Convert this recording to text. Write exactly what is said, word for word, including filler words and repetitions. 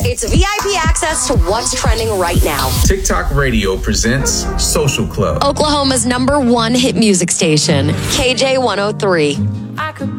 It's V I P access to what's trending right now. TikTok Radio presents Social Club, Oklahoma's number one hit music station, K J one oh three.